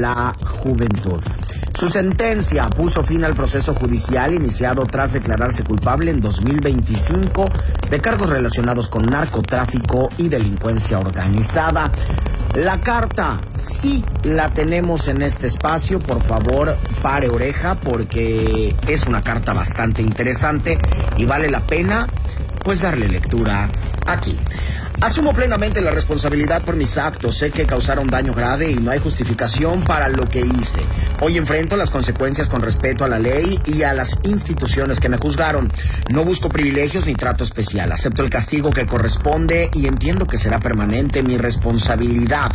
la juventud. Su sentencia puso fin al proceso judicial iniciado tras declararse culpable en 2025 de cargos relacionados con narcotráfico y delincuencia organizada. La carta sí la tenemos en este espacio. Por favor, pare oreja porque es una carta bastante interesante y vale la pena pues darle lectura aquí. Asumo plenamente la responsabilidad por mis actos. Sé que causaron daño grave y no hay justificación para lo que hice. Hoy enfrento las consecuencias con respeto a la ley y a las instituciones que me juzgaron. No busco privilegios ni trato especial. Acepto el castigo que corresponde y entiendo que será permanente mi responsabilidad.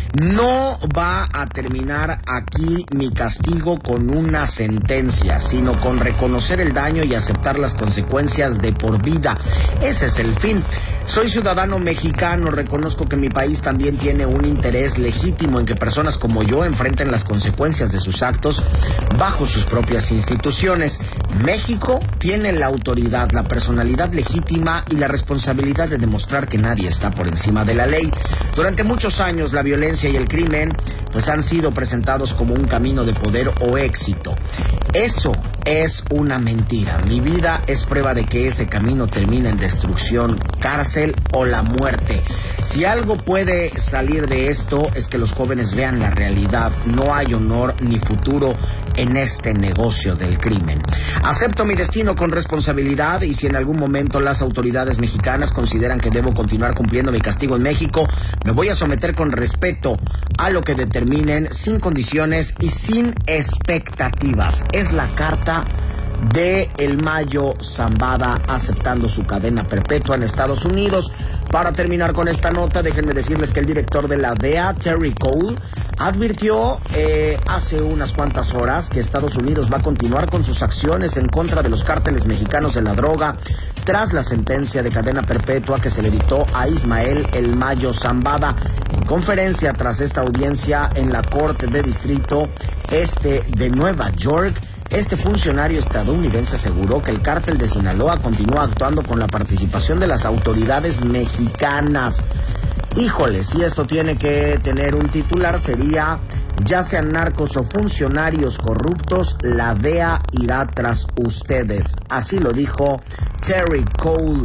No va a terminar aquí mi castigo con una sentencia, sino con reconocer el daño y aceptar las consecuencias de por vida. Ese es el fin. Soy ciudadano mexicano, reconozco que mi país también tiene un interés legítimo en que personas como yo enfrenten las consecuencias de sus actos bajo sus propias instituciones. México tiene la autoridad, la personalidad legítima y la responsabilidad de demostrar que nadie está por encima de la ley. Durante muchos años la violencia y el crimen pues han sido presentados como un camino de poder o éxito. Eso es una mentira. Mi vida es prueba de que ese camino termina en destrucción, cárcel o la muerte. Si algo puede salir de esto es que los jóvenes vean la realidad. No hay honor ni futuro en este negocio del crimen. Acepto mi destino con responsabilidad y si en algún momento las autoridades mexicanas consideran que debo continuar cumpliendo mi castigo en México, me voy a someter con respeto a lo que determinen, sin condiciones y sin expectativas. Es la carta de El Mayo Zambada aceptando su cadena perpetua en Estados Unidos. Para terminar con esta nota, déjenme decirles que el director de la DEA, Terry Cole, advirtió hace unas cuantas horas que Estados Unidos va a continuar con sus acciones en contra de los cárteles mexicanos de la droga tras la sentencia de cadena perpetua que se le dictó a Ismael El Mayo Zambada. En conferencia tras esta audiencia en la Corte de Distrito Este de Nueva York, este funcionario estadounidense aseguró que el cártel de Sinaloa continúa actuando con la participación de las autoridades mexicanas. Híjole, si esto tiene que tener un titular sería: ya sean narcos o funcionarios corruptos, la DEA irá tras ustedes. Así lo dijo Terry Cole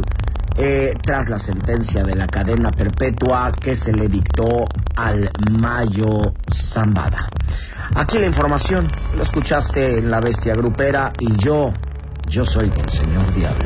tras la sentencia de la cadena perpetua que se le dictó al Mayo Zambada. Aquí la información, lo escuchaste en La Bestia Grupera y yo soy el señor Diablo.